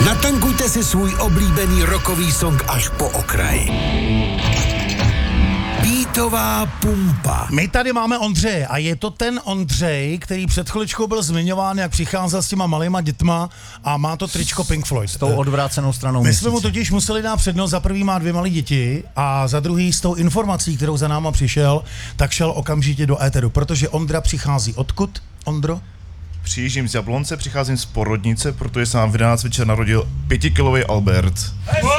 Natankujte si svůj oblíbený rockový song až po okraj. Beatová pumpa. My tady máme Ondřeje a je to ten Ondřej, který před chviličkou byl zmiňován, jak přicházel s těma malýma dětma a má to tričko Pink Floyd. S tou odvrácenou stranou My měsíce. jsme mu totiž museli dát přednost, za prvý má 2 malé děti a za druhý s tou informací, kterou za náma přišel, tak šel okamžitě do éteru, protože Ondra přichází odkud, Ondro? Přijíždím z Jablonce, přicházím z porodnice, protože se nám v 11 večer narodil 5kilový Albert.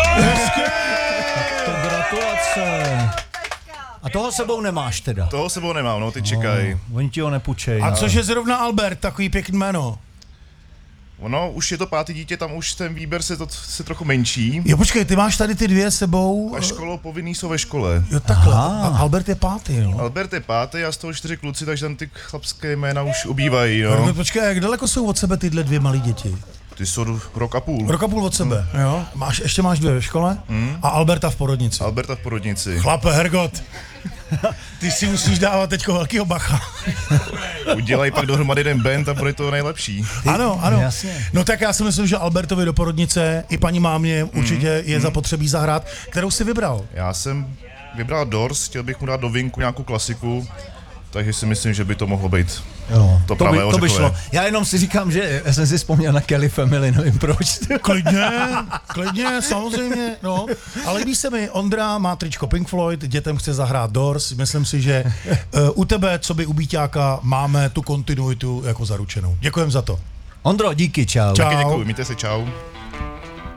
To gratulace. A toho sebou nemáš teda? Toho sebou nemám, no, ty čekají. Oni ti ho nepůjčej. A což je zrovna Albert, takový pěkný jméno. Ono, už je to 5. dítě, tam už ten výběr se trochu menší. Jo, počkej, ty máš tady ty 2 sebou. A školou povinný jsou ve škole. Jo, takhle. Aha. A Albert je 5. No. Albert je 5. a z toho 4 kluci, takže tam ty chlapské jména už ubývají, jo. No. Počkej, jak daleko jsou od sebe tyhle 2 malé děti? Ty jsou rok a půl. Rok a půl od sebe, jo? Ještě máš 2 ve škole a Alberta v porodnici. Alberta v porodnici. Chlape, Hergot, ty si musíš dávat teďko velkýho bacha. Udělají pak dohromady jeden band a bude to nejlepší. Ano. Jasně. No tak já si myslím, že Albertovi do porodnice i paní mámě určitě je zapotřebí zahrát. Kterou si vybral? Já jsem vybral Doors, chtěl bych mu dát do vinku nějakou klasiku, takže si myslím, že by to mohlo být. Jo, To to pravé by ořechové. šlo. Já jenom si říkám, že jsem si vzpomněl na Kelly Family, nevím proč. Klidně, samozřejmě, no. Ale líbí se mi, Ondra má tričko Pink Floyd, dětem chce zahrát Doors, myslím si, že u tebe, co by u Bíťáka, máme tu kontinuitu jako zaručenou. Děkujem za to. Ondro, díky, čau. Čau. Taky děkuji, mějte se, čau.